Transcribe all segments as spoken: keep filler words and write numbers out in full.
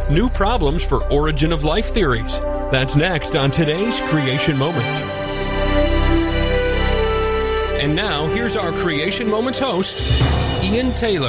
new problems for origin of life theories. That's next on today's Creation Moments. And now, here's our Creation Moments host, Ian Taylor.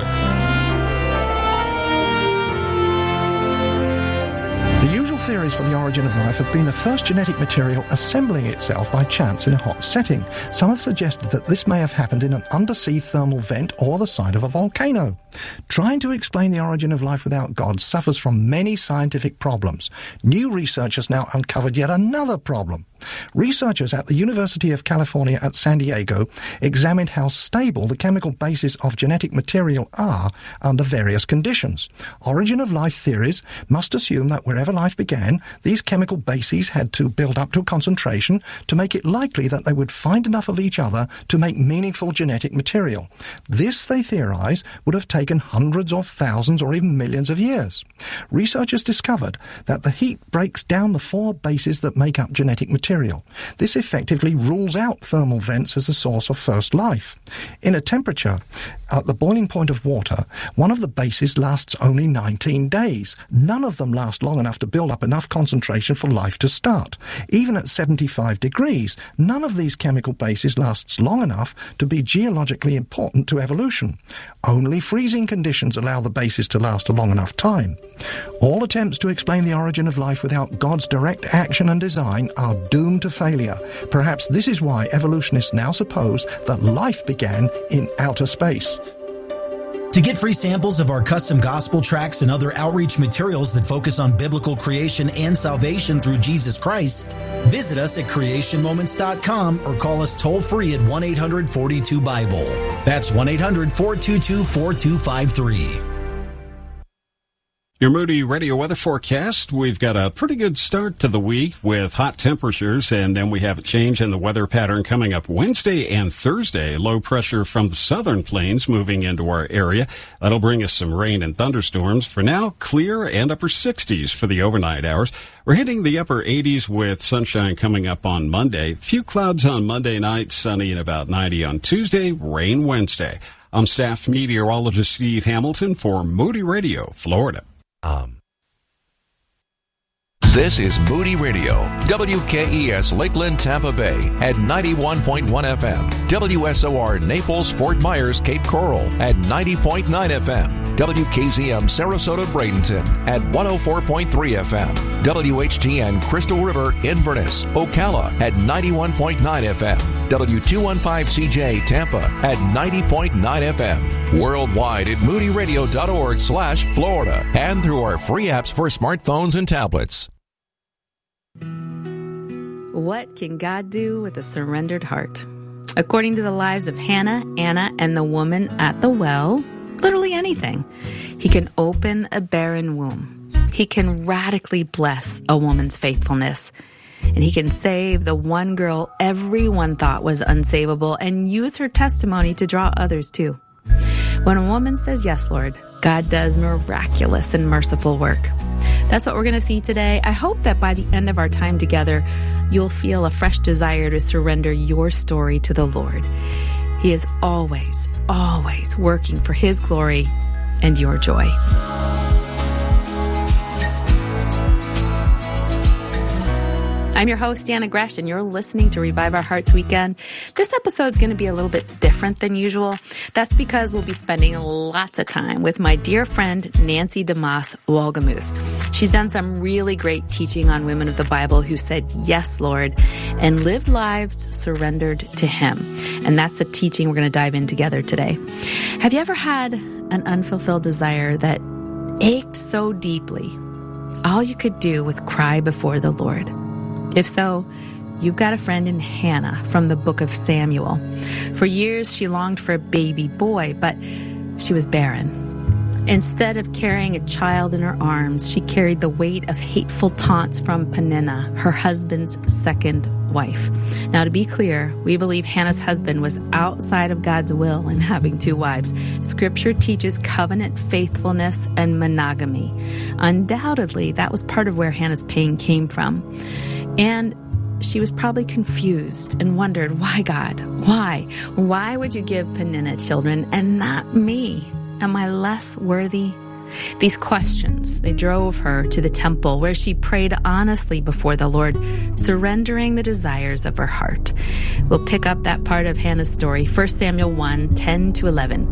The usual theories for the origin of life have been the first genetic material assembling itself by chance in a hot setting. Some have suggested that this may have happened in an undersea thermal vent or the side of a volcano. Trying to explain the origin of life without God suffers from many scientific problems. New research has now uncovered yet another problem. Researchers at the University of California at San Diego examined how stable the chemical bases of genetic material are under various conditions. Origin of life theories must assume that wherever life began, these chemical bases had to build up to a concentration to make it likely that they would find enough of each other to make meaningful genetic material. This, they theorize, would have taken hundreds or thousands or even millions of years. Researchers discovered that the heat breaks down the four bases that make up genetic material. This effectively rules out thermal vents as a source of first life. In a temperature at the boiling point of water, one of the bases lasts only nineteen days. None of them last long enough to build up enough concentration for life to start. Even at seventy-five degrees, none of these chemical bases lasts long enough to be geologically important to evolution. Only freezing conditions allow the bases to last a long enough time. All attempts to explain the origin of life without God's direct action and design are doomed to failure. Perhaps this is why evolutionists now suppose that life began in outer space. To get free samples of our custom gospel tracts and other outreach materials that focus on biblical creation and salvation through Jesus Christ, visit us at creation moments dot com or call us toll free at one eight hundred, four two, Bible. That's one eight hundred, four two two, four two five three. Your Moody Radio weather forecast. We've got a pretty good start to the week with hot temperatures, and then we have a change in the weather pattern coming up Wednesday and Thursday. Low pressure from the southern plains moving into our area. That'll bring us some rain and thunderstorms. For now, clear and upper sixties for the overnight hours. We're hitting the upper eighties with sunshine coming up on Monday. Few clouds on Monday night, sunny and about ninety on Tuesday, rain Wednesday. I'm staff meteorologist Steve Hamilton for Moody Radio, Florida. Um. This is Moody Radio, W K E S Lakeland, Tampa Bay at ninety-one point one F M, W S O R Naples, Fort Myers, Cape Coral at ninety point nine F M, W K Z M Sarasota, Bradenton at one oh four point three F M, W H G N Crystal River, Inverness, Ocala at ninety-one point nine F M, W two fifteen C J Tampa at ninety point nine F M, worldwide at moody radio dot org slash Florida, and through our free apps for smartphones and tablets. What can God do with a surrendered heart? According to the lives of Hannah, Anna, and the woman at the well, literally anything. He can open a barren womb. He can radically bless a woman's faithfulness. And he can save the one girl everyone thought was unsavable and use her testimony to draw others too. When a woman says, "Yes, Lord," God does miraculous and merciful work. That's what we're going to see today. I hope that by the end of our time together, you'll feel a fresh desire to surrender your story to the Lord. He is always, always working for His glory and your joy. I'm your host, Anna Gresh, and you're listening to Revive Our Hearts Weekend. This episode's going to be a little bit different than usual. That's because we'll be spending lots of time with my dear friend, Nancy DeMoss Wolgemuth. She's done some really great teaching on women of the Bible who said, "Yes, Lord," and lived lives surrendered to Him. And that's the teaching we're going to dive in together today. Have you ever had an unfulfilled desire that ached so deeply, all you could do was cry before the Lord? If so, you've got a friend in Hannah from the book of Samuel. For years, she longed for a baby boy, but she was barren. Instead of carrying a child in her arms, she carried the weight of hateful taunts from Peninnah, her husband's second wife. Now, to be clear, we believe Hannah's husband was outside of God's will in having two wives. Scripture teaches covenant faithfulness and monogamy. Undoubtedly, that was part of where Hannah's pain came from. And she was probably confused and wondered, why, God? Why? Why would you give Peninnah children and not me? Am I less worthy? These questions, they drove her to the temple where she prayed honestly before the Lord, surrendering the desires of her heart. We'll pick up that part of Hannah's story, First Samuel one, ten to eleven.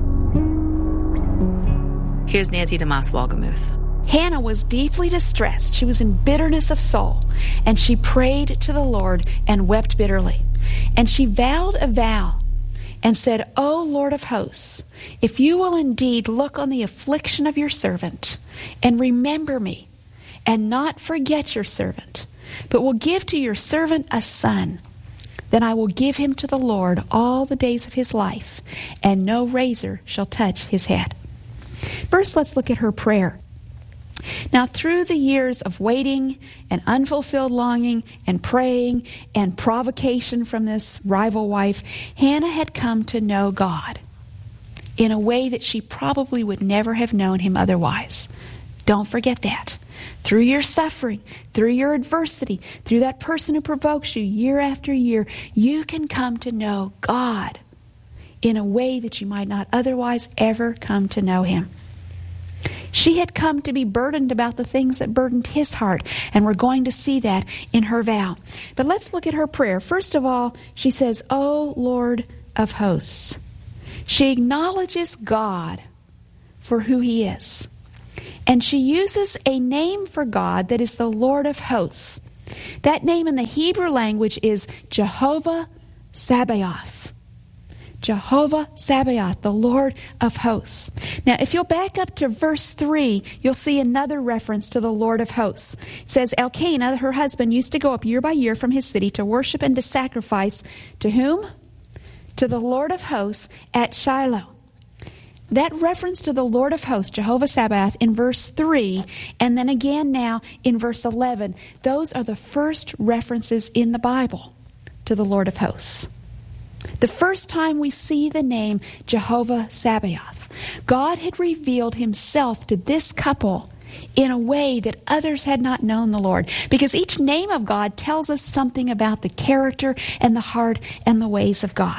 Here's Nancy DeMoss Wolgemuth. Hannah was deeply distressed. She was in bitterness of soul, and she prayed to the Lord and wept bitterly. And she vowed a vow and said, O Lord of hosts, if you will indeed look on the affliction of your servant and remember me and not forget your servant, but will give to your servant a son, then I will give him to the Lord all the days of his life, and no razor shall touch his head. First, let's look at her prayer. Now, through the years of waiting and unfulfilled longing and praying and provocation from this rival wife, Hannah had come to know God in a way that she probably would never have known him otherwise. Don't forget that. Through your suffering, through your adversity, through that person who provokes you year after year, you can come to know God in a way that you might not otherwise ever come to know him. She had come to be burdened about the things that burdened his heart, and we're going to see that in her vow. But let's look at her prayer. First of all, she says, O Lord of hosts. She acknowledges God for who he is. And she uses a name for God that is the Lord of hosts. That name in the Hebrew language is Jehovah Sabaoth. Jehovah Sabaoth, the Lord of hosts. Now, if you'll back up to verse three, you'll see another reference to the Lord of hosts. It says, Elkanah, her husband, used to go up year by year from his city to worship and to sacrifice to whom? To the Lord of hosts at Shiloh. That reference to the Lord of hosts, Jehovah Sabaoth, in verse three, and then again now in verse eleven, those are the first references in the Bible to the Lord of hosts. The first time we see the name Jehovah Sabaoth, God had revealed himself to this couple in a way that others had not known the Lord. Because each name of God tells us something about the character and the heart and the ways of God.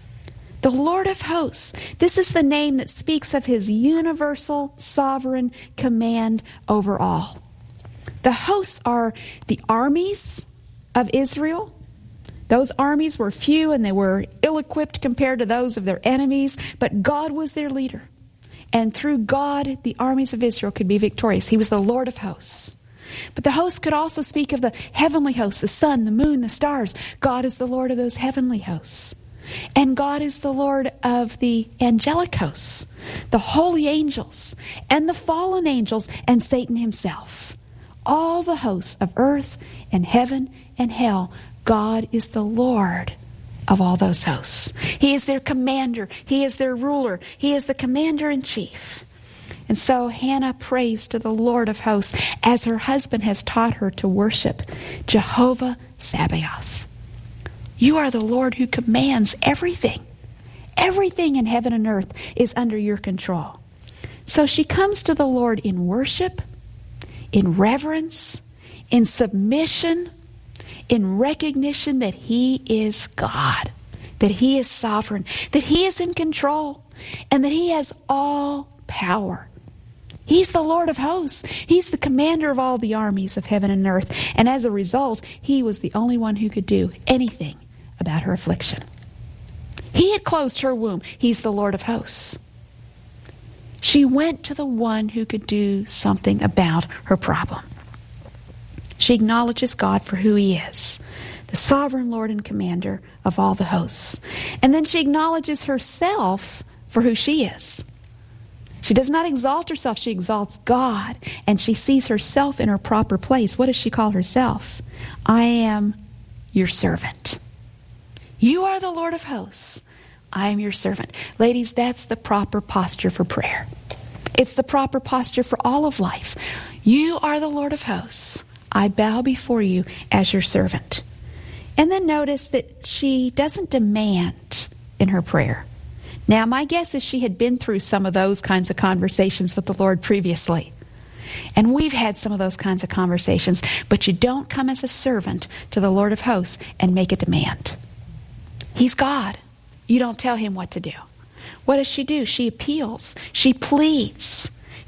The Lord of hosts, this is the name that speaks of his universal, sovereign command over all. The hosts are the armies of Israel. Those armies were few and they were ill-equipped compared to those of their enemies, but God was their leader. And through God, the armies of Israel could be victorious. He was the Lord of hosts. But the hosts could also speak of the heavenly hosts, the sun, the moon, the stars. God is the Lord of those heavenly hosts. And God is the Lord of the angelic hosts, the holy angels, and the fallen angels, and Satan himself. All the hosts of earth and heaven and hell, God is the Lord of all those hosts. He is their commander. He is their ruler. He is the commander-in-chief. And so Hannah prays to the Lord of hosts as her husband has taught her to worship Jehovah Sabaoth. You are the Lord who commands everything. Everything in heaven and earth is under your control. So she comes to the Lord in worship, in reverence, in submission, in recognition that he is God, that he is sovereign, that he is in control, and that he has all power. He's the Lord of hosts. He's the commander of all the armies of heaven and earth. And as a result, he was the only one who could do anything about her affliction. He had closed her womb. He's the Lord of hosts. She went to the one who could do something about her problem. She acknowledges God for who he is, the sovereign Lord and commander of all the hosts. And then she acknowledges herself for who she is. She does not exalt herself, she exalts God, and she sees herself in her proper place. What does she call herself? I am your servant. You are the Lord of hosts. I am your servant. Ladies, that's the proper posture for prayer. It's the proper posture for all of life. You are the Lord of hosts. I bow before you as your servant. And then notice that she doesn't demand in her prayer. Now, my guess is she had been through some of those kinds of conversations with the Lord previously. And we've had some of those kinds of conversations. But you don't come as a servant to the Lord of hosts and make a demand. He's God. You don't tell him what to do. What does she do? She appeals. She pleads.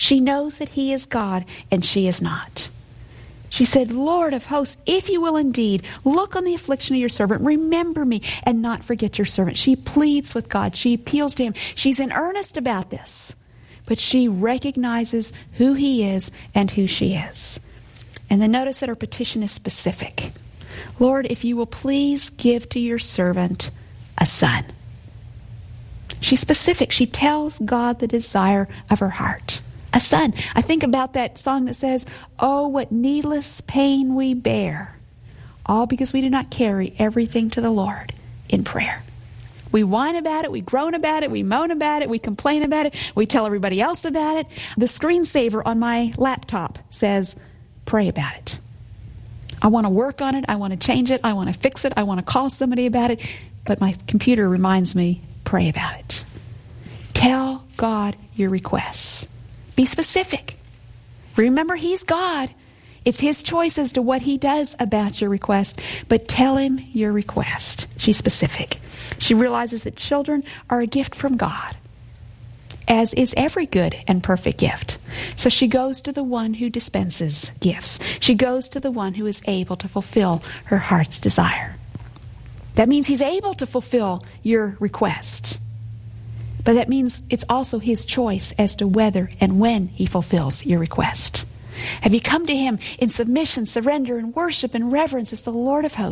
She knows that he is God and she is not. She said, Lord of hosts, if you will indeed look on the affliction of your servant, remember me and not forget your servant. She pleads with God. She appeals to him. She's in earnest about this. But she recognizes who he is and who she is. And then notice that her petition is specific. Lord, if you will please give to your servant a son. She's specific. She tells God the desire of her heart. A son. I think about that song that says, oh, what needless pain we bear, all because we do not carry everything to the Lord in prayer. We whine about it, we groan about it, we moan about it, we complain about it, we tell everybody else about it. The screensaver on my laptop says, pray about it. I want to work on it, I want to change it, I want to fix it, I want to call somebody about it, but my computer reminds me, pray about it. Tell God your requests. Be specific. Remember, he's God. It's his choice as to what he does about your request, but tell him your request. She's specific. She realizes that children are a gift from God, as is every good and perfect gift. So she goes to the one who dispenses gifts. She goes to the one who is able to fulfill her heart's desire. That means he's able to fulfill your request. But that means it's also his choice as to whether and when he fulfills your request. Have you come to him in submission, surrender, and worship and reverence as the Lord of hosts?